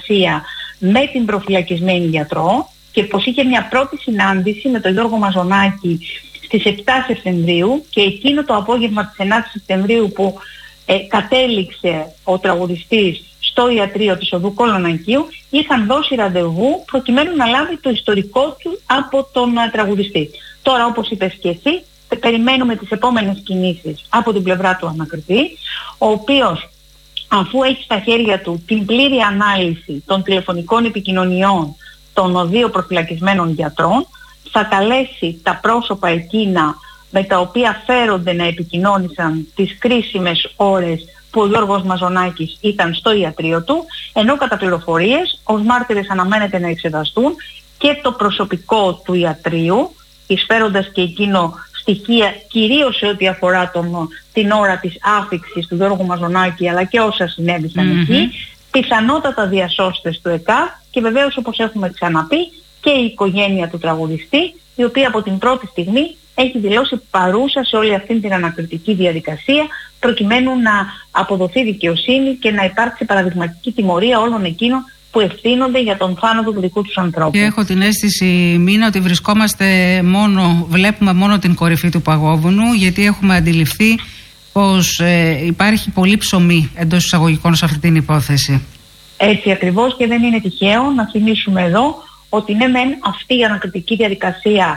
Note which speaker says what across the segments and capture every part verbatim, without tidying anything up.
Speaker 1: με την προφυλακισμένη γιατρό και πως είχε μια πρώτη συνάντηση με τον Γιώργο Μαζονάκη στις επτά Σεπτεμβρίου και εκείνο το απόγευμα της ενάτης Σεπτεμβρίου που ε, κατέληξε ο τραγουδιστής στο ιατρείο της οδού Κολονακίου, είχαν δώσει ραντεβού προκειμένου να λάβει το ιστορικό του από τον α, τραγουδιστή. Τώρα, όπως είπες και εσύ, περιμένουμε τις επόμενες κινήσεις από την πλευρά του ανακριτή, ο οποίος, αφού έχει στα χέρια του την πλήρη ανάλυση των τηλεφωνικών επικοινωνιών των δύο προφυλακισμένων γιατρών, θα καλέσει τα πρόσωπα εκείνα με τα οποία φέρονται να επικοινώνησαν τις κρίσιμες ώρες που ο Γιώργος Μαζονάκης ήταν στο ιατρείο του, ενώ κατά πληροφορίες ως μάρτυρες αναμένεται να εξεταστούν και το προσωπικό του ιατρείου, εισφέροντας και εκείνο στοιχεία κυρίως σε ό,τι αφορά τον, την ώρα της άφιξης του Γιώργου Μαζονάκη, αλλά και όσα συνέβησαν mm-hmm. εκεί, πιθανότατα διασώστες του ΕΚΑΒ και βεβαίως, όπως έχουμε ξαναπεί, και η οικογένεια του τραγουδιστή, η οποία από την πρώτη στιγμή έχει δηλώσει παρούσα σε όλη αυτή την ανακριτική διαδικασία, προκειμένου να αποδοθεί δικαιοσύνη και να υπάρξει παραδειγματική τιμωρία όλων εκείνων που ευθύνονται για τον θάνατο του δικού τους ανθρώπου.
Speaker 2: Και έχω την αίσθηση, Μίνα, ότι βρισκόμαστε μόνο, βλέπουμε μόνο την κορυφή του παγόβουνου, γιατί έχουμε αντιληφθεί πως ε, υπάρχει πολύ ψωμί εντός εισαγωγικών σε αυτή την υπόθεση.
Speaker 1: Έτσι ακριβώς, και δεν είναι τυχαίο να θυμίσουμε εδώ ότι ναι μεν αυτή η ανακριτική διαδικασία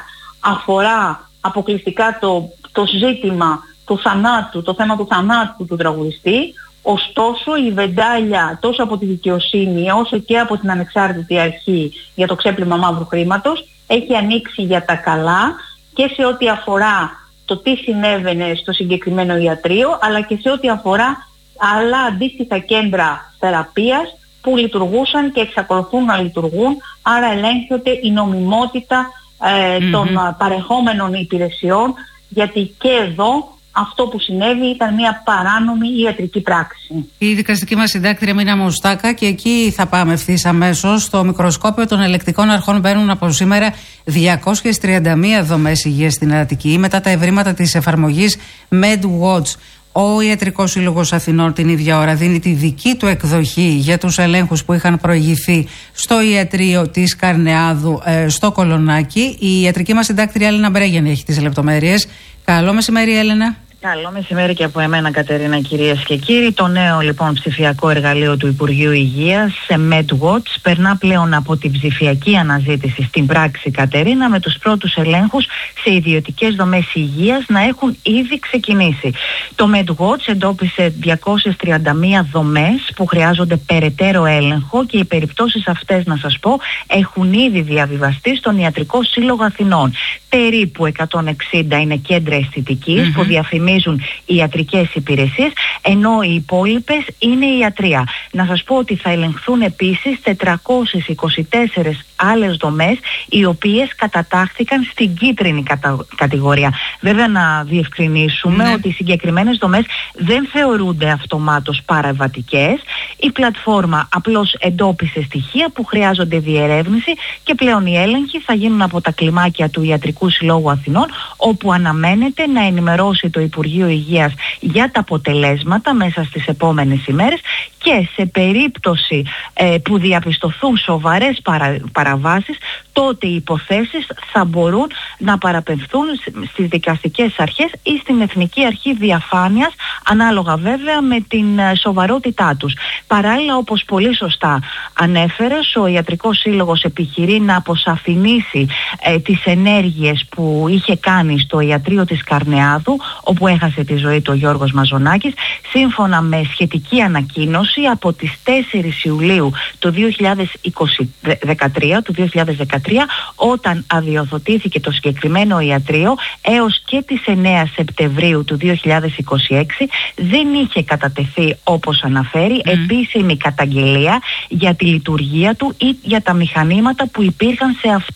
Speaker 1: αφορά αποκλειστικά το, το ζήτημα του θανάτου, το θέμα του θανάτου του τραγουδιστή, ωστόσο η βεντάλια τόσο από τη δικαιοσύνη όσο και από την ανεξάρτητη αρχή για το ξέπλυμα μαύρου χρήματος έχει ανοίξει για τα καλά και σε ό,τι αφορά το τι συνέβαινε στο συγκεκριμένο ιατρείο, αλλά και σε ό,τι αφορά άλλα αντίστοιχα κέντρα θεραπείας που λειτουργούσαν και εξακολουθούν να λειτουργούν, άρα ελέγχεται η νομιμότητα ε, mm-hmm. των παρεχόμενων υπηρεσιών, γιατί και εδώ αυτό που συνέβη ήταν μια παράνομη ιατρική πράξη.
Speaker 2: Η δικαστική μας συντάκτρια Μίνα Μουστάκα, και εκεί θα πάμε ευθύς αμέσως. Στο μικροσκόπιο των ελεκτικών αρχών μπαίνουν από σήμερα διακόσιες τριάντα μία δομές υγείας στην Αττική μετά τα ευρήματα της εφαρμογής MedWatch. Ο Ιατρικός Σύλλογος Αθηνών την ίδια ώρα δίνει τη δική του εκδοχή για τους ελέγχους που είχαν προηγηθεί στο ιατρείο της Καρνεάδου ε, στο Κολονάκι. Η ιατρική μας συντάκτρια Έλενα Μπρέγιαν έχει τις λεπτομέρειες. Καλό μεσημέρι, Έλενα.
Speaker 3: Καλό μεσημέρι και από εμένα, Κατερίνα, κυρίες και κύριοι. Το νέο λοιπόν ψηφιακό εργαλείο του Υπουργείου Υγείας, σε MedWatch, περνά πλέον από την ψηφιακή αναζήτηση στην πράξη, Κατερίνα, με τους πρώτους ελέγχους σε ιδιωτικές δομές υγείας να έχουν ήδη ξεκινήσει. Το MedWatch εντόπισε διακόσιες τριάντα μία δομές που χρειάζονται περαιτέρω έλεγχο και οι περιπτώσεις αυτές, να σας πω, έχουν ήδη διαβιβαστεί στον Ιατρικό Σύλλογο Αθηνών. Περίπου εκατόν εξήντα είναι κέντρα αισθητικής mm-hmm. που διαφημίζουν ιατρικές υπηρεσίες, ενώ οι υπόλοιπες είναι η ιατρία. Να σας πω ότι θα ελεγχθούν επίσης τετρακόσιες είκοσι τέσσερις άλλες δομές, οι οποίες κατατάχθηκαν στην κίτρινη κατα... κατηγορία. Βέβαια, να διευκρινίσουμε mm-hmm. ότι οι συγκεκριμένες δομές δεν θεωρούνται αυτομάτως παραβατικές. Η πλατφόρμα απλώς εντόπισε στοιχεία που χρειάζονται διερεύνηση και πλέον οι έλεγχοι θα γίνουν από τα κλιμάκια του Ιατρικού Συλλόγου Αθηνών, όπου αναμένεται να ενημερώσει το Υπουργείο Υγείας για τα αποτελέσματα μέσα στις επόμενες ημέρες, και σε περίπτωση ε, που διαπιστωθούν σοβαρές παρα, παραβάσεις, τότε οι υποθέσεις θα μπορούν να παραπεμφθούν στις δικαστικές αρχές ή στην Εθνική Αρχή Διαφάνειας, ανάλογα βέβαια με την ε, σοβαρότητά τους. Παράλληλα, όπως πολύ σωστά ανέφερες, ο Ιατρικός Σύλλογος επιχειρεί να αποσαφηνίσει ε, τις ενέργειες που είχε κάνει στο ιατρείο της Καρνεάδου, όπου έχασε τη ζωή του ο Γιώργος Μαζονάκης, σύμφωνα με σχετική ανακοίνωση από τις τέσσερις Ιουλίου του δύο χιλιάδες δεκατρία, του δύο χιλιάδες δεκατρία, όταν αδειοδοτήθηκε το συγκεκριμένο ιατρείο, έως και τις εννέα Σεπτεμβρίου του δύο χιλιάδες είκοσι έξι δεν είχε κατατεθεί, όπως αναφέρει, mm. επίσημη καταγγελία για τη λειτουργία του ή για τα μηχανήματα που υπήρχαν σε αυτό.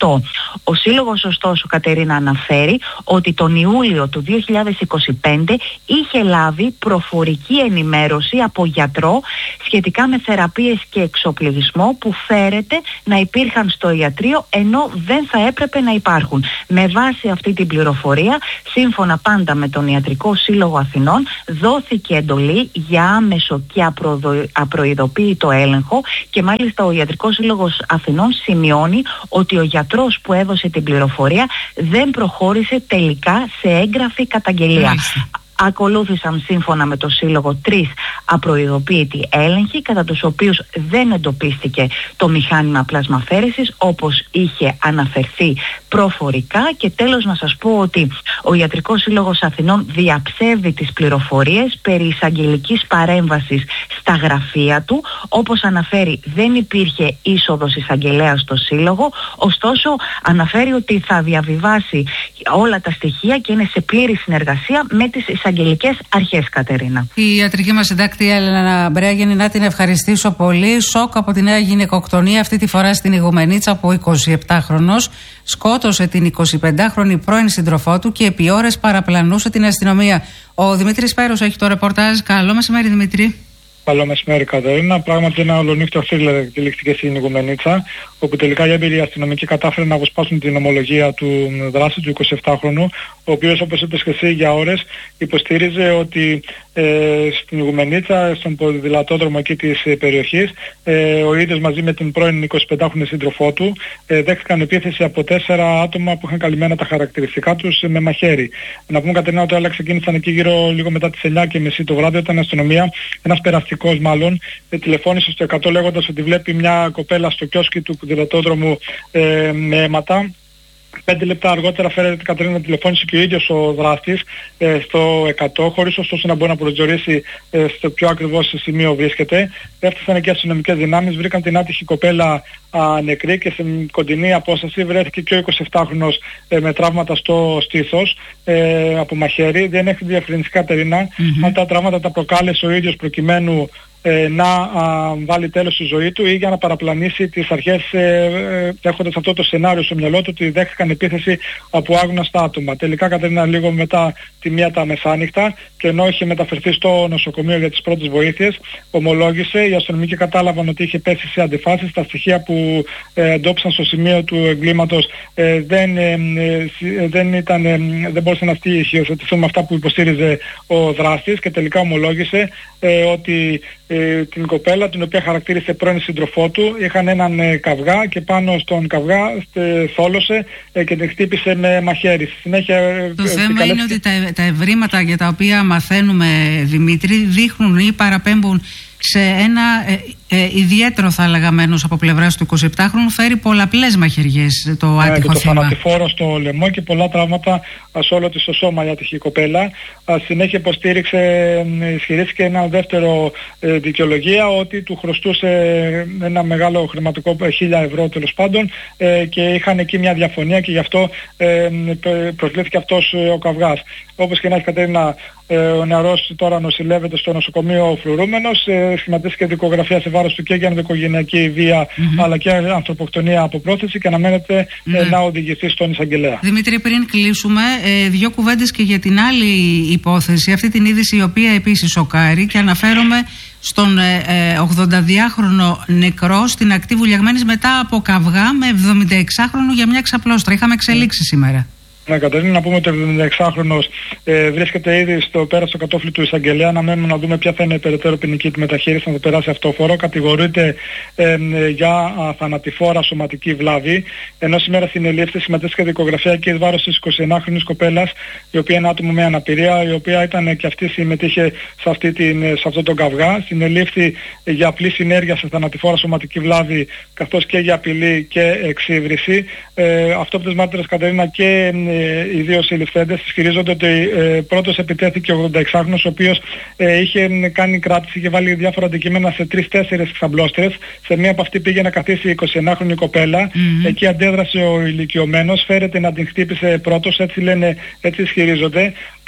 Speaker 3: Ο Σύλλογος ωστόσο, Κατερίνα, αναφέρει ότι τον Ιούλιο του δύο χιλιάδες είκοσι πέντε είχε λάβει προφορική ενημέρωση από γιατρό σχετικά με θεραπείες και εξοπλισμό που φέρεται να υπήρχαν στο ιατρείο ενώ δεν θα έπρεπε να υπάρχουν. Με βάση αυτή την πληροφορία, σύμφωνα πάντα με τον Ιατρικό Σύλλογο Αθηνών, δόθηκε εντολή για άμεσο και απροδο... απροειδοποίητο έλεγχο και μάλιστα ο Ιατρικός Σύλλογος Αθηνών σημειώνει ότι ο γιατρός που έδωσε την πληροφορία δεν προχώρησε τελικά σε έγγραφη καταγγελία. Μάλιστα. Ακολούθησαν σύμφωνα με το Σύλλογο τρεις απροειδοποίητοι έλεγχοι, κατά τους οποίους δεν εντοπίστηκε το μηχάνημα πλασμαφέρεσης όπως είχε αναφερθεί προφορικά. Και τέλος να σας πω ότι ο Ιατρικός Σύλλογος Αθηνών διαψεύδει τις πληροφορίες περί εισαγγελικής παρέμβασης στα γραφεία του. Όπως αναφέρει, δεν υπήρχε είσοδος εισαγγελέας στο Σύλλογο, ωστόσο αναφέρει ότι θα διαβιβάσει όλα τα στοιχεία και είναι σε πλήρη συνεργασία με τις εισαγγελικές αρχές, Κατερίνα.
Speaker 2: Η ιατρική μας συντάκτη Έλενα Μπρέαγενη, να την ευχαριστήσω πολύ. Σοκ από τη νέα γυναικοκτονία, αυτή τη φορά στην Ιγουμενίτσα, που εικοσιεπτάχρονος σκότωσε την εικοσιπεντάχρονη πρώην σύντροφό του και επί ώρες παραπλανούσε την αστυνομία. Ο Δημήτρης Πέρος έχει το ρεπορτάζ. Καλό μεσημέρι, Δημήτρη.
Speaker 4: Καλό μεσημέρι, Κατερίνα. Πράγματι, ένα ολονύχτιο θρίλερ εκτελήχθηκε στην Ιγουμενίτσα, όπου τελικά οι έμπειροι αστυνομικοί κατάφεραν να αποσπάσουν την ομολογία του δράστη, του εικοσιεπτάχρονου, ο οποίος, όπως είπες και εσύ, για ώρες υποστήριζε ότι ε, στην Ιγουμενίτσα, στον ποδηλατόδρομο εκεί της ε, περιοχής, ε, ο ίδιος μαζί με την πρώην εικοσιπεντάχρονη σύντροφό του ε, δέχτηκαν επίθεση από τέσσερα άτομα που είχαν καλυμμένα τα χαρακτηριστικά τους ε, με μαχαίρι. Να πούμε, Κατερίνα, ότι όλα ξεκίνησαν εκεί γύρω λίγο μετά τις εννιά και μισή το βράδυ, όταν η αστυνομία, ένας περαστικός μάλλον, ε, τηλεφώνησε στο εκατό λέγοντας ότι βλέπει μια κοπέλα στο κιόσκι του ποδηλατόδρομου ε, με αίματα. Πέντε λεπτά αργότερα, φέρεται, Κατερίνα, να τηλεφώνησε και ο ίδιος ο δράστης ε, στο εκατό, χωρίς ωστόσο να μπορεί να προσδιορίσει ε, στο πιο ακριβώς σημείο βρίσκεται. Έφτασαν εκεί αστυνομικές δυνάμεις, βρήκαν την άτυχη κοπέλα α, νεκρή και σε κοντινή απόσταση βρέθηκε και ο εικοσιεπτάχρονος ε, με τραύματα στο στήθος ε, από μαχαίρι. Δεν έχει διευκρινιστεί, Κατερίνα, mm-hmm. αν τα τραύματα τα προκάλεσε ο ίδιος προκειμένου Ε, να α, βάλει τέλος στη ζωή του ή για να παραπλανήσει τις αρχές, ε, ε, έχοντας αυτό το σενάριο στο μυαλό του ότι δέχτηκαν επίθεση από άγνωστα άτομα. Τελικά, Κατερίνα, λίγο μετά τη μία τα μεσάνυχτα, και ενώ είχε μεταφερθεί στο νοσοκομείο για τις πρώτες βοήθειες, ομολόγησε. Οι αστυνομικοί κατάλαβαν ότι είχε πέσει σε αντιφάσεις. Τα στοιχεία που ε, εντόπισαν στο σημείο του εγκλήματος ε, δεν, ε, ε, δεν, ήταν, ε, δεν μπορούσαν να στοιχειοθετηθούν με αυτά που υποστήριζε ο δράστης, και τελικά ομολόγησε ε, ότι Ε, την κοπέλα, την οποία χαρακτήρισε πρώην σύντροφό του, είχαν έναν ε, καυγά και πάνω στον καυγά ε, θόλωσε ε, και την χτύπησε με μαχαίρι. Στη συνέχεια, ε,
Speaker 2: το
Speaker 4: ε,
Speaker 2: θέμα
Speaker 4: καλέσει...
Speaker 2: είναι ότι τα, τα ευρήματα για τα οποία μαθαίνουμε, Δημήτρη, δείχνουν ή παραπέμπουν σε ένα ε, ε, ιδιαίτερο, θα έλεγα, μένος από πλευράς του εικοσιεπτάχρονου. Φέρει πολλαπλές μαχαιριές το άτυχο
Speaker 4: ε, και το
Speaker 2: θύμα.
Speaker 4: θανατηφόρο στο λαιμό και πολλά τραύματα σε όλο της το σώμα η άτυχη κοπέλα. Α, συνέχεια υποστήριξε, ε, ισχυρίστηκε ένα δεύτερο ε, δικαιολογία ότι του χρωστούσε ένα μεγάλο χρηματικό, χίλια ευρώ τέλος πάντων, ε, και είχαν εκεί μια διαφωνία και γι' αυτό ε, προσλήφθηκε αυτός ε, ο καυγάς. Όπως και να έχει, Κατερίνα, ε, ο νεαρός τώρα νοσηλεύεται στο νοσοκομείο φρουρούμενος, ε, σχηματίστηκε δικογραφία σε βάρος του και για ενδοοικογενειακή βία, mm-hmm. αλλά και ανθρωποκτονία από πρόθεση, και αναμένεται mm-hmm. ε, να οδηγηθεί στον εισαγγελέα.
Speaker 2: Δημήτρη, πριν κλείσουμε, ε, δύο κουβέντες και για την άλλη υπόθεση, αυτή την είδηση η οποία επίσης σοκάρει, και αναφέρομαι στον ε, ε, ογδονταδυάχρονο νεκρό στην ακτή Βουλιαγμένης μετά από καυγά με εβδομηνταεξάχρονο για μια ξαπλώστρα. Είχαμε εξελίξει mm. σήμερα.
Speaker 4: Ναι, Κατερίνα, να πούμε ότι ο εβδομηνταεξάχρονος ε, βρίσκεται ήδη στο πέρα στο κατόφλι του εισαγγελέα. Αναμένουμε να δούμε ποια θα είναι η περαιτέρω ποινική του μεταχείριση, να το περάσει αυτόφορο. Κατηγορείται ε, ε, για α, θανατηφόρα σωματική βλάβη. Ενώ σήμερα συνελήφθη, συμμετέσχε δικογραφία και εις βάρος της εικοσιενάχρονης κοπέλας, η οποία είναι άτομο με αναπηρία, η οποία ήταν και αυτή συμμετείχε σε, αυτή την, σε αυτόν τον καυγά. Συνελήφθη για απλή συνέργεια σε θανατηφόρα σωματική βλάβη, καθώς και για απειλή και εξύβριση. Ε, αυτόπτες μάρτυρες, Κατερίνα, και ε, οι δύο συλληφθέντες ισχυρίζονται ότι ε, πρώτος επιτέθηκε ο ογδονταεξάχρονος, ο οποίος ε, είχε κάνει κράτηση, είχε βάλει διάφορα αντικείμενα σε τρεις-τέσσερις ξαμπλώστρες. Σε μία από αυτή πήγε να καθίσει η εικοσιενάχρονη κοπέλα. Mm-hmm. Εκεί αντέδρασε ο ηλικιωμένος, φέρεται να την χτύπησε πρώτος, έτσι λένε, έτσι ισχυρίζονται.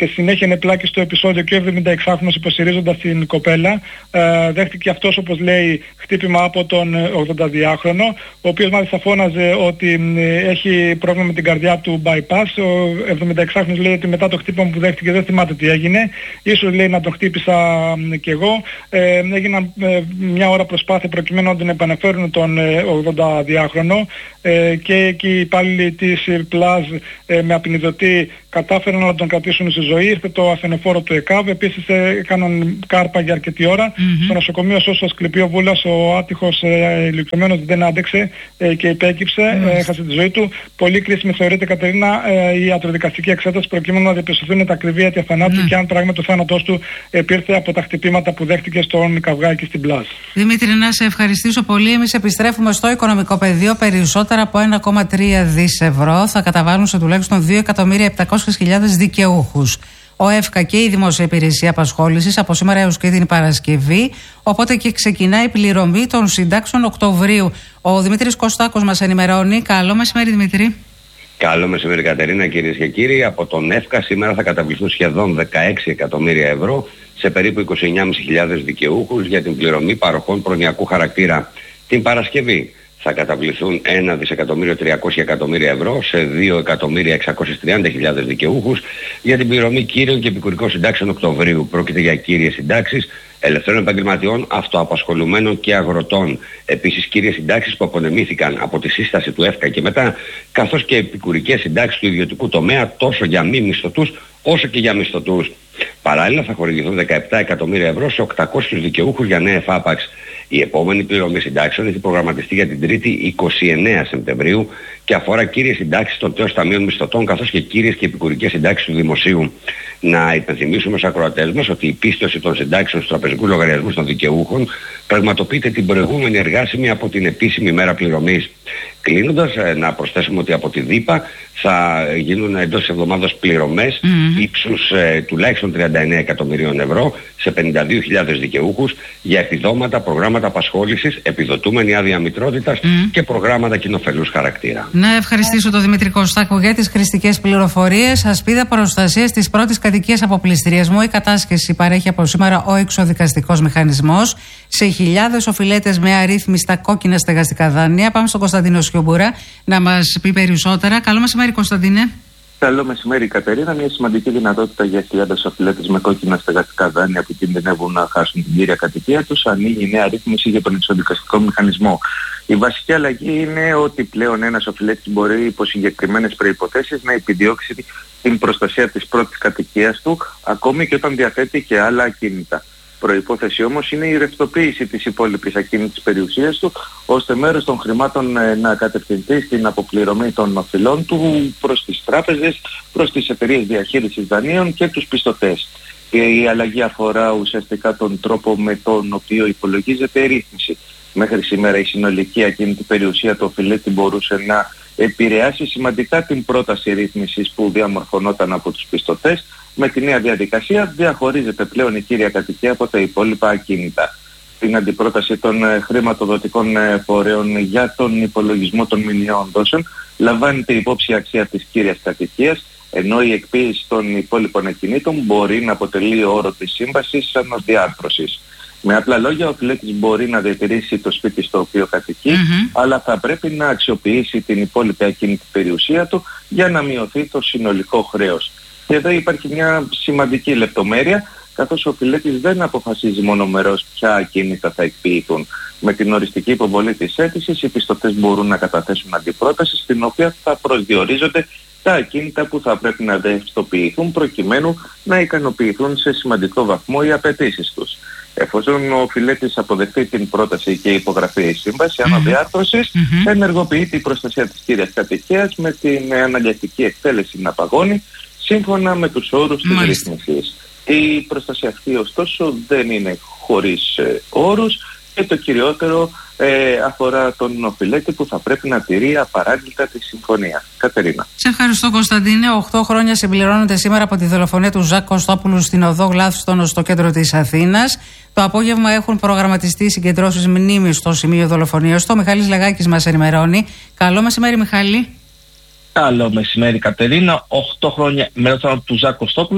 Speaker 4: και συνέχεια είναι πλάκη στο επεισόδιο και ο εβδομηνταεξάχρονος υποστηρίζοντας την κοπέλα. Ε, δέχτηκε αυτός, όπως λέει, χτύπημα από τον ογδονταδυάχρονο, ο οποίος μάλιστα φώναζε ότι ε, έχει πρόβλημα με την καρδιά του bypass. Ο εβδομηνταεξάχρονος λέει ότι μετά το χτύπημα που δέχτηκε δεν θυμάται τι έγινε. Ίσως, λέει, να τον χτύπησα ε, κι εγώ. Ε, έγιναν ε, μια ώρα προσπάθεια προκειμένου να τον επαναφέρουν τον ε, ογδονταδυάχρονο ε, και εκεί οι υπάλληλοι της Πλάζ ε, με απεινιδωτή κατάφεραν να τον κρατήσουν στη ζωή. Ήρθε το ασθενοφόρο του ΕΚΑΒ. Επίσης ε, έκαναν κάρπα για αρκετή ώρα. Mm-hmm. Στο νοσοκομείο Σώσος Κλειπιό-Βούλας ο άτυχος ε, ηλικιωμένος δεν άντεξε ε, και υπέκυψε, mm-hmm. ε, έχασε τη ζωή του. Πολύ κρίσιμη θεωρείται, Κατερίνα, ε, η ιατροδικαστική εξέταση προκειμένου να διαπιστωθούν τα ακριβή αίτια θανάτου mm-hmm. και αν πράγματι ο θάνατός του επήρθε από τα χτυπήματα που δέχτηκε στον καυγάκι στην Πλάζ.
Speaker 2: Δημήτρη, να σε ευχαριστήσω πολύ. Εμείς επιστρέφουμε στο οικονομικό πεδίο. Περισσότερα από ένα κόμμα τρία δισεκατομμύρια ευρώ θα καταβάλουν σε τουλάχιστον δύο εκατομμύρια επτακόσιες χιλιάδες δικαιούχους. Ο ΕΦΚΑ και η Δημόσια Υπηρεσία Απασχόλησης από σήμερα έως και την Παρασκευή, οπότε και ξεκινάει η πληρωμή των συντάξεων Οκτωβρίου. Ο Δημήτρης Κωστάκος μας ενημερώνει. Καλό μεσημέρι, Δημήτρη.
Speaker 5: Καλό μεσημέρι, Κατερίνα, κυρίες και κύριοι. Από τον ΕΦΚΑ σήμερα θα καταβληθούν σχεδόν δεκαέξι εκατομμύρια ευρώ σε περίπου είκοσι εννιά χιλιάδες πεντακόσιους δικαιούχους για την πληρωμή παροχών προνοιακού χαρακτήρα. Την Παρασκευή θα καταβληθούν ένα δισεκατομμύριο τριακόσια εκατομμύρια ευρώ σε δύο εκατομμύρια εξακόσιες τριάντα χιλιάδες δικαιούχους για την πληρωμή κύριων και επικουρικών συντάξεων Οκτωβρίου. Πρόκειται για κύριες συντάξεις ελευθέρων επαγγελματιών, αυτοαπασχολουμένων και αγροτών. Επίσης κύριες συντάξεις που απονεμήθηκαν από τη σύσταση του ΕΦΚΑ και μετά, καθώς και επικουρικές συντάξεις του ιδιωτικού τομέα τόσο για μη μισθωτούς όσο και για μισθωτούς. Παράλληλα θα χορηγηθούν δεκαεπτά εκατομμύρια ευρώ σε οκτακόσιους δικαιούχους για νέα εφάπαξ. Η επόμενη πληρωμή συντάξεων έχει προγραμματιστεί για την Τρίτη είκοσι εννέα Σεπτεμβρίου και αφορά κύριες συντάξεις των τέος ταμείων μισθωτών καθώς και κύριες και επικουρικές συντάξεις του δημοσίου. Να υπενθυμίσουμε στους ακροατές μας ότι η πίστοση των συντάξεων στους τραπεζικούς λογαριασμούς των δικαιούχων πραγματοποιείται την προηγούμενη εργάσιμη από την επίσημη ημέρα πληρωμής. Κλείνοντας, να προσθέσουμε ότι από τη ΔΥΠΑ θα γίνουν εντός της εβδομάδας πληρωμές mm-hmm. ύψους ε, τουλάχιστον τριάντα εννέα εκατομμυρίων ευρώ σε πενήντα δύο χιλιάδες δικαιούχους για επιδόματα, προγράμματα απασχόλησης, επιδοτούμενη άδεια μητρότητας mm-hmm. και προγράμματα κοινοφελούς χαρακτήρα.
Speaker 2: Να ευχαριστήσω τον Δημήτρη Κωστάκο για τις χρηστικές πληροφορίες. Ασπίδα προστασίας της πρώτης κατοικίας από πληστηριασμό. Η κατάσχεση παρέχει από σήμερα ο εξοδικαστικός μηχανισμός σε χιλιάδες οφειλέτες με αρρύθμιστα κόκκινα στεγαστικά δάνεια. Πάμε στον Κωνσταντίνο Σιούμπουρα να μας πει περισσότερα. Καλό μεσημέρι, Κωνσταντίνε.
Speaker 6: Καλό μεσημέρι, Κατερίνα. Μια σημαντική δυνατότητα για χιλιάδες οφειλέτες με κόκκινα στεγαστικά δάνεια που κινδυνεύουν να χάσουν την κύρια κατοικία τους. Ανοίγει νέα ρύθμιση για τον εξοδικαστικό μηχανισμό. Η βασική αλλαγή είναι ότι πλέον ένας οφειλέτης μπορεί υπό συγκεκριμένες προϋποθέσεις να επιδιώξει την προστασία της πρώτης κατοικίας του, ακόμη και όταν διαθέτει και άλλα ακίνητα. Προϋπόθεση όμως είναι η ρευστοποίηση της υπόλοιπης ακίνητης περιουσίας του, ώστε μέρος των χρημάτων ε, να κατευθυνθεί στην αποπληρωμή των οφειλών του προς τις τράπεζες, προς τις εταιρείες διαχείρισης δανείων και τους πιστωτές. Η αλλαγή αφορά ουσιαστικά τον τρόπο με τον οποίο υπολογίζεται η ρύθμιση. Μέχρι σήμερα η συνολική ακίνητη περιουσία του οφειλέτη μπορούσε να επηρεάσει σημαντικά την πρόταση ρύθμισης που διαμορφωνόταν από τους πιστωτές. Με τη νέα διαδικασία διαχωρίζεται πλέον η κύρια κατοικία από τα υπόλοιπα ακίνητα. Την αντιπρόταση των ε, χρηματοδοτικών ε, φορέων για τον υπολογισμό των μηνιαίων δόσεων λαμβάνεται υπόψη η αξία της κύριας κατοικίας, ενώ η εκποίηση των υπόλοιπων ακινήτων μπορεί να αποτελεί όρο της σύμβασης σαν διάρθρωσης. Με απλά λόγια, ο οφειλέτης μπορεί να διατηρήσει το σπίτι στο οποίο κατοικεί, mm-hmm. αλλά θα πρέπει να αξιοποιήσει την υπόλοιπη ακίνητη περιουσία του για να μειωθεί το συνολικό χρέος. Και εδώ υπάρχει μια σημαντική λεπτομέρεια, καθώς ο οφειλέτης δεν αποφασίζει μονομερώς ποια ακίνητα θα εκποιηθούν. Με την οριστική υποβολή της αίτησης, οι πιστωτές μπορούν να καταθέσουν αντιπρόταση, στην οποία θα προσδιορίζονται τα ακίνητα που θα πρέπει να ρευστοποιηθούν προκειμένου να ικανοποιηθούν σε σημαντικό βαθμό οι απαιτήσεις τους. Εφόσον ο οφειλέτης αποδεχτεί την πρόταση και υπογραφεί η σύμβαση αναδιάρθρωσης, mm-hmm. ενεργοποιείται η προστασία της κύριας κατοικίας με την αναγκαστική εκτέλεση να παγώνει σύμφωνα με τους όρους της ρύθμισης. Η προστασία αυτή ωστόσο δεν είναι χωρίς ε, όρους και το κυριότερο ε, αφορά τον οφειλέτη που θα πρέπει να τηρεί απαράγκλητα τη συμφωνία. Κατερίνα.
Speaker 2: Σε ευχαριστώ, Κωνσταντίνε. Οχτώ χρόνια συμπληρώνονται σήμερα από τη δολοφονία του Ζακ Κωστόπουλου στην οδό Γλάφστονο στο κέντρο της Αθήνας. Το απόγευμα έχουν προγραμματιστεί συγκεντρώσεις μνήμης στο σημείο δολοφονίας. Το Μιχάλης Λεγάκης μας ενημερώνει. Καλό μεσημέρι, Μιχάλη.
Speaker 7: Καλό μεσημέρι, Κατερίνα. Οχτώ χρόνια μετά το θάνατο του Ζακ Κωστόπουλου,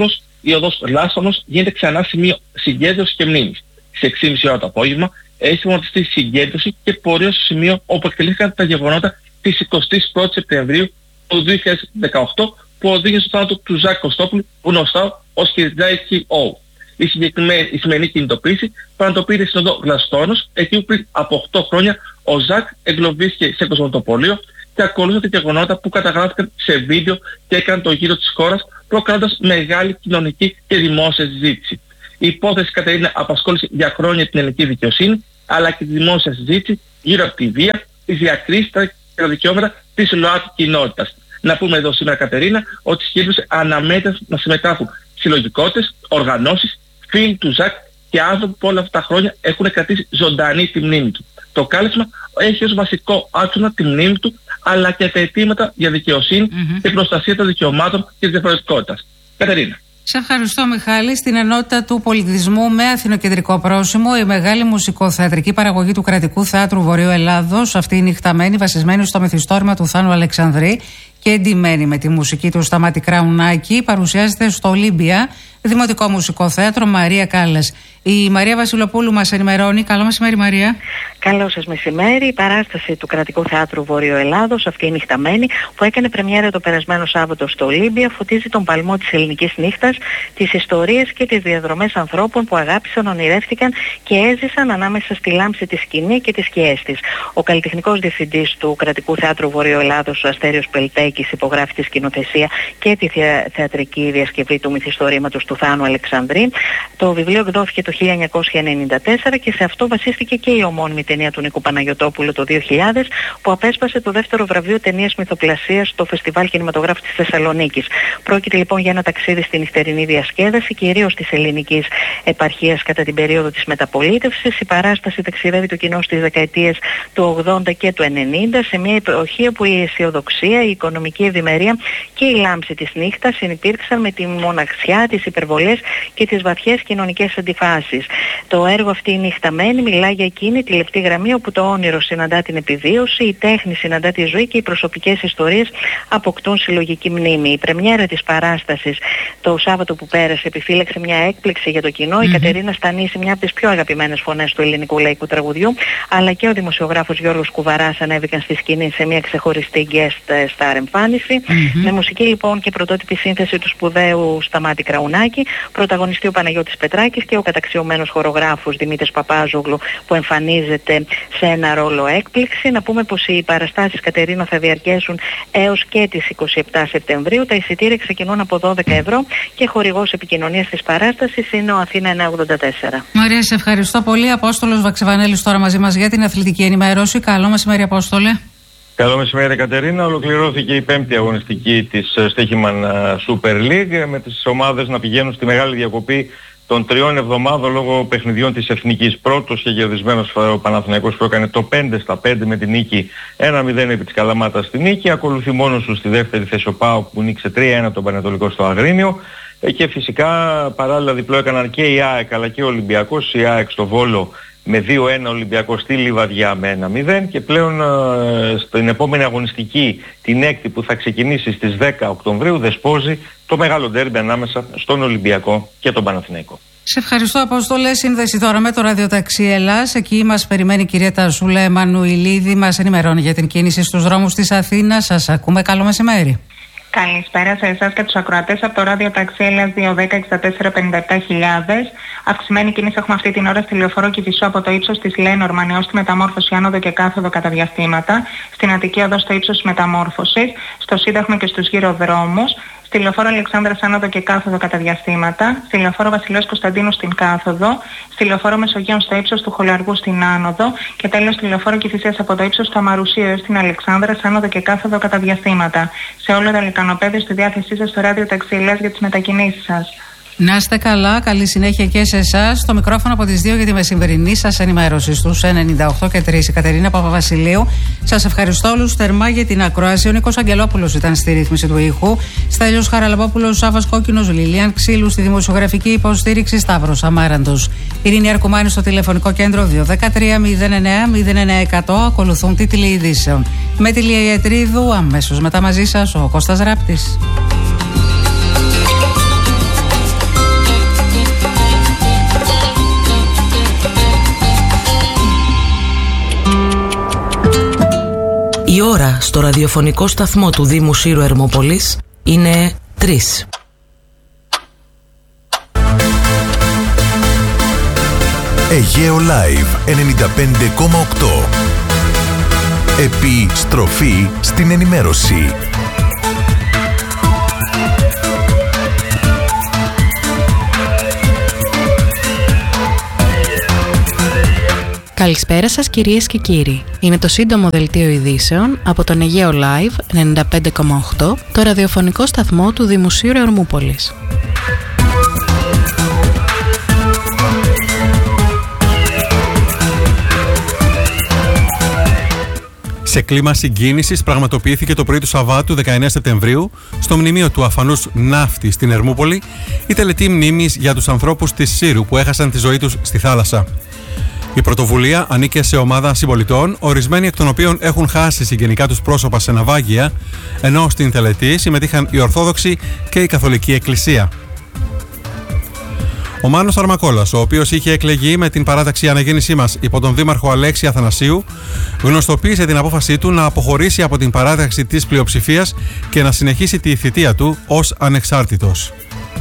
Speaker 7: η οδός Λάσθονος γίνεται ξανά σημείο συγκέντρωσης και μνήμης. Στις έξι και μισή ώρα το απόγευμα έχει προγραμματιστεί συγκέντρωση και πορεία στο σημείο όπου εκτελήθηκαν τα γεγονότα της εικοστής πρώτης Σεπτεμβρίου του δύο χιλιάδες δεκαοκτώ που οδήγησε στο θάνατο του Ζακ Κωστόπουλου, γνωστό ως Κυρτζάικη Όου. Η συγκεκριμένη η σημερινή κινητοποίηση πραγματοποιείται στην οδό Γλαστόνος, εκεί που πριν από οκτώ χρόνια ο Ζακ εγκλωβίστηκε σε κοσμοτοπολείο και ακολούθησαν τα γεγονότα που καταγράφηκαν σε βίντεο και έκαναν το γύρο της χώρας, προκαλώντας μεγάλη κοινωνική και δημόσια συζήτηση. Η υπόθεση Κατερίνα απασχόλησε για χρόνια την ελληνική δικαιοσύνη, αλλά και τη δημόσια συζήτηση γύρω από τη βία, τις διακρίσεις και τα δικαιώματα της ΛΟΑΤΚΙ κοινότητας. Να πούμε εδώ σήμερα, Κατερίνα, ότι σχεδίωσε αναμένεται να συμμετάσχουν συλλογικότητες, οργανώσεις, φίλοι του Ζακ και άνθρωποι που όλα αυτά τα χρόνια έχουν κρατήσει ζωντανή τη μνήμη του. Το κάλεσμα έχει ως βασικό άξονα τη μνήμη του, αλλά και τα αιτήματα για δικαιοσύνη mm-hmm. και προστασία των δικαιωμάτων και της διαφορετικότητας. Κατερίνα.
Speaker 2: Σε ευχαριστώ, Μιχάλη. Στην ενότητα του πολιτισμού με αθηνοκεντρικό πρόσημο, η μεγάλη μουσικοθεατρική παραγωγή του Κρατικού Θεάτρου Βορείου Ελλάδος, αυτή η νυχταμένη, βασισμένη στο μυθιστόρημα του Θάνου Αλεξανδρή και εντυμένη με τη μουσική του Σταμάτη Κραουνάκη, παρουσιάζεται στο Ολύμπια, Δημοτικό Μουσικό Θέατρο Μαρία Κάλλας. Η Μαρία Βασιλοπούλου μας ενημερώνει. Καλό μεσημέρι, Μαρία.
Speaker 3: Καλό σας μεσημέρι. Η παράσταση του Κρατικού Θεάτρου Βορείου Ελλάδος, αυτή η νυχταμένη, που έκανε πρεμιέρα το περασμένο Σάββατο στο Ολύμπια, φωτίζει τον παλμό της ελληνικής νύχτας, τις ιστορίες και τις διαδρομές ανθρώπων που αγάπησαν, ονειρεύτηκαν και έζησαν ανάμεσα στη λάμψη της σκηνή και τις σκιές της. Ο καλλιτεχνικός διευθυντής του Κρατικού Θεάτρου Βορείου Ελλάδος, ο Αστέριος Πελτέκης, υπογράφει τη σκηνοθεσία και τη θεατρική διασκευή του μυθιστορήματος του Θάνου Αλεξανδρή. Το βιβλίο εκδόθηκε το χίλια εννιακόσια ενενήντα τέσσερα και σε αυτό βασίστηκε και η ομώνυμη ταινία του Νίκου Παναγιωτόπουλου το δύο χιλιάδες, που απέσπασε το δεύτερο βραβείο ταινίας μυθοπλασίας στο Φεστιβάλ Κινηματογράφου της Θεσσαλονίκης. Πρόκειται λοιπόν για ένα ταξίδι στη νυχτερινή διασκέδαση, κυρίως της ελληνικής επαρχίας κατά την περίοδο της μεταπολίτευσης. Η παράσταση ταξιδεύει το κοινό στις δεκαετίες του ογδόντα και του ενενήντα, σε μια εποχή όπου η αισιοδοξία, η οικονομική ευημερία και η λάμψη της νύχτας συνυπήρξαν με τη μοναξιά, τις υπερβολές και τις βαθιές κοινωνικές αντιφάσεις. Το έργο αυτή η νυχταμένη μιλά για εκείνη τη λεπτή γραμμή όπου το όνειρο συναντά την επιβίωση, η τέχνη συναντά τη ζωή και οι προσωπικές ιστορίες αποκτούν συλλογική μνήμη. Η πρεμιέρα της παράστασης το Σάββατο που πέρασε επιφύλαξε μια έκπληξη για το κοινό. Mm-hmm. Η Κατερίνα Στανίση, μια από τις πιο αγαπημένες φωνές του ελληνικού λαϊκού τραγουδιού, αλλά και ο δημοσιογράφος Γιώργος Κουβαράς ανέβηκαν στη σκηνή σε μια ξεχωριστή guest star εμφάνιση. Mm-hmm. Με μουσική λοιπόν και πρωτότυπη σύνθεση του σπουδαίου Σταμάτη Κραουνάκη, πρωταγωνιστεί ο Παναγιώτης Πετράκης και ο καταξιωμένος χορογράφος Δημήτρης Παπάζογλου, που εμφανίζεται σε ένα ρόλο έκπληξη. Να πούμε πως οι παραστάσεις, Κατερίνα, θα διαρκέσουν έως και τις είκοσι επτά Σεπτεμβρίου. Τα εισιτήρια ξεκινούν από δώδεκα ευρώ και χορηγός επικοινωνίας της παράστασης είναι ο Αθήνα εννιακόσια ογδόντα τέσσερα.
Speaker 2: Μαρία, σε ευχαριστώ πολύ. Απόστολος Βαξεβανέλης τώρα μαζί μας για την αθλητική ενημέρωση. Καλό μεσημέρι, Απόστολε.
Speaker 8: Καλό μεσημέρι, Κατερίνα. Ολοκληρώθηκε η πέμπτη αγωνιστική της Στοίχημαν Super League, με τις ομάδες να πηγαίνουν στη μεγάλη διακοπή των τριών εβδομάδων λόγω παιχνιδιών της Εθνικής. Πρώτος και γερδισμένος ο Παναθηναϊκός που έκανε το πέντε στα πέντε με την νίκη ένα μηδέν επί της Καλαμάτας στη νίκη. Ακολουθεί μόνος του στη δεύτερη θέση ο ΠΑΟΚ που νίκησε τρία ένα τον Πανετολικό στο Αγρίνιο. Και φυσικά παράλληλα διπλό έκαναν και η ΑΕΚ αλλά και ο Ολυμπιακός. Η ΑΕΚ στο Βόλο με δύο ένα, Ολυμπιακός στη Λιβαδιά με ένα μηδέν, και πλέον ε, στην επόμενη αγωνιστική, την έκτη που θα ξεκινήσει στις δέκα Οκτωβρίου, δεσπόζει το μεγάλο ντέρμπι ανάμεσα στον Ολυμπιακό και τον Παναθηναϊκό.
Speaker 2: Σε ευχαριστώ, Απόστολε. Σύνδεση τώρα με το ραδιοταξί Ελλάς. Εκεί μας περιμένει η κυρία Τασούλα Εμμανουηλίδη. Μας ενημερώνει για την κίνηση στους δρόμους της Αθήνας. Σας ακούμε. Καλό μεσημέρι.
Speaker 9: Καλησπέρα σε εσάς και τους ακροατές από το ράδιο ταξί Ελλάς δύο δέκα εξήντα τέσσερα πενήντα επτά χιλιάδες. Αυξημένη κίνηση έχουμε αυτή την ώρα στη λεωφόρο Κηφισού από το ύψος της Λέινορμαν έως τη μεταμόρφωση άνοδο και κάθοδο κατά διαστήματα. Στην Αττική Οδό στο ύψος της μεταμόρφωσης. Στο Σύνταγμα και στους γυροδρόμους. Στη λεωφόρο Αλεξάνδρας άνοδο και κάθοδο κατά διαστήματα, στη λεωφόρο Βασιλέως Κωνσταντίνου στην κάθοδο, στη λεωφόρο Μεσογείων στο ύψος του Χολαργού στην άνοδο και τέλος στη λεωφόρο Κηφισίας από το ύψος του Αμαρουσίου έως την Αλεξάνδρας άνοδο και κάθοδο κατά διαστήματα. Σε όλα τα λεκανοπέδια στη διάθεσή σας στο ράδιο ταξί Ελλάς για τις μετακινήσεις σας.
Speaker 2: Να είστε καλά, καλή συνέχεια και σε εσάς. Το μικρόφωνο από τις δύο για τη μεσημβρινή σας ενημέρωση στους ενενήντα οκτώ και τρία. Η Κατερίνα Παπαβασιλείου. Σας ευχαριστώ όλους θερμά για την ακρόαση. Ο Νίκος Αγγελόπουλος ήταν στη ρύθμιση του ήχου. Στέλιος Χαραλαμπόπουλος, Σάββας Κόκκινος, Λιλίαν Ξύλου στη δημοσιογραφική υποστήριξη, Σταύρος Αμάραντος. Ειρήνη Αρκουμάνη στο τηλεφωνικό κέντρο δύο ένα τρία μηδέν εννέα μηδέν εννέα εκατό. Ακολουθούν τίτλοι ειδήσεων. Με τη Λία Ιατρίδου, αμέσως μετά μαζί σας ο Κώστας Ράπτης.
Speaker 10: Η ώρα στο ραδιοφωνικό σταθμό του Δήμου Σύρου Ερμούπολης είναι τρεις.
Speaker 11: Αιγαίο Live ενενήντα πέντε κόμμα οκτώ. Επιστροφή στην ενημέρωση.
Speaker 12: Καλησπέρα σας κυρίες και κύριοι. Είναι το σύντομο δελτίο ειδήσεων από τον Αιγαίο Live ενενήντα πέντε κόμμα οκτώ, το ραδιοφωνικό σταθμό του Δήμου Σύρου Ερμούπολης.
Speaker 13: Σε κλίμα συγκίνησης πραγματοποιήθηκε το πρωί του Σαββάτου δεκαεννέα Σεπτεμβρίου στο μνημείο του αφανούς ναύτη στην Ερμούπολη η τελετή μνήμης για τους ανθρώπους της Σύρου που έχασαν τη ζωή τους στη θάλασσα. Η πρωτοβουλία ανήκε σε ομάδα συμπολιτών, ορισμένοι εκ των οποίων έχουν χάσει συγγενικά τους πρόσωπα σε ναυάγια, ενώ στην τελετή συμμετείχαν η Ορθόδοξη και η Καθολική Εκκλησία. Ο Μάνος Αρμακόλας, ο οποίος είχε εκλεγεί με την παράταξη Αναγέννησή μας υπό τον Δήμαρχο Αλέξη Αθανασίου, γνωστοποίησε την απόφασή του να αποχωρήσει από την παράταξη της πλειοψηφίας και να συνεχίσει τη θητεία του ως ανεξάρτητος.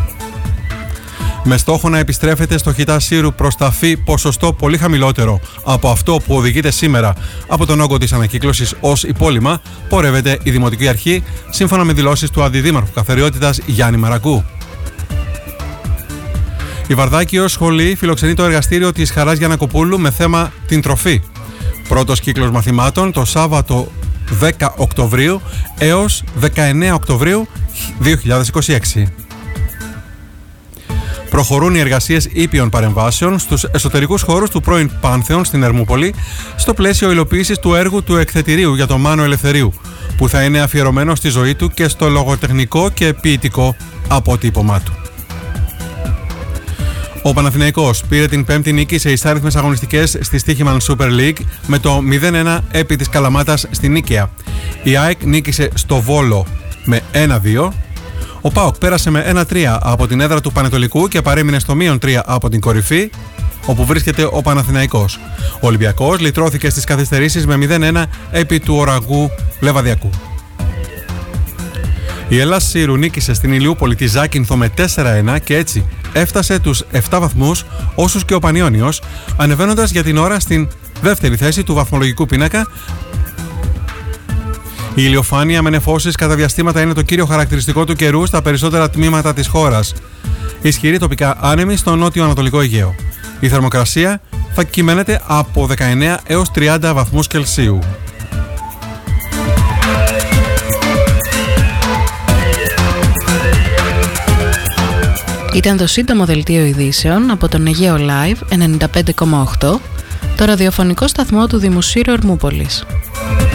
Speaker 13: Με στόχο να επιστρέφεται στο Χιτά Σύρου προς ταφή ποσοστό πολύ χαμηλότερο από αυτό που οδηγείται σήμερα από τον όγκο της ανακύκλωσης ως υπόλοιμα, πορεύεται η Δημοτική Αρχή, σύμφωνα με δηλώσεις του Αντιδήμαρχου Καθαριότητας Γιάννη Μαρακού. Η Βαρδάκιο Σχολή φιλοξενεί το εργαστήριο της Χαράς Γιαννακοπούλου με θέμα την τροφή. Πρώτος κύκλος μαθημάτων το Σάββατο δέκα Οκτωβρίου έως δεκαεννέα Οκτωβρίου δύο χιλιάδες είκοσι έξι. Προχωρούν οι εργασίες ήπιων παρεμβάσεων στους εσωτερικούς χώρους του πρώην Πάνθεων στην Ερμούπολη, στο πλαίσιο υλοποίησης του έργου του εκθετηρίου για τον Μάνο Ελευθερίου, που θα είναι αφιερωμένο στη ζωή του και στο λογοτεχνικό και ποιητικό αποτύπωμά του. Ο Παναθηναϊκός πήρε την πέμπτη νίκη σε εισάριθμες αγωνιστικές στη Στοίχημαν Super League με το μηδέν ένα επί της Καλαμάτας στην Νίκαια. Η ΑΕΚ νίκησε στο Βόλο με ένα δύο. Ο ΠΑΟΚ πέρασε με ένα τρία από την έδρα του Πανετολικού και παρέμεινε στο μείον τρία από την κορυφή, όπου βρίσκεται ο Παναθηναϊκός. Ο Ολυμπιακός λυτρώθηκε στις καθυστερήσεις με μηδέν ένα επί του Οραγκού Λεβαδιακού. Η Ελλάς Σύρου νίκησε στην Ηλιούπολη τη Ζάκυνθο με τέσσερα ένα και έτσι έφτασε τους επτά βαθμούς όσους και ο Πανιώνιος, ανεβαίνοντας για την ώρα στην δεύτερη θέση του βαθμολογικού πίνακα. Η ηλιοφάνεια με νεφώσεις κατά διαστήματα είναι το κύριο χαρακτηριστικό του καιρού στα περισσότερα τμήματα της χώρας. Ισχυρή τοπικά άνεμη στο νότιο-ανατολικό Αιγαίο. Η θερμοκρασία θα κυμαίνεται από δεκαεννέα έως τριάντα βαθμούς Κελσίου.
Speaker 12: Ήταν το σύντομο δελτίο ειδήσεων από τον Αιγαίο Live ενενήντα πέντε κόμμα οκτώ, το ραδιοφωνικό σταθμό του Δήμου Σύρου Ερμούπολης.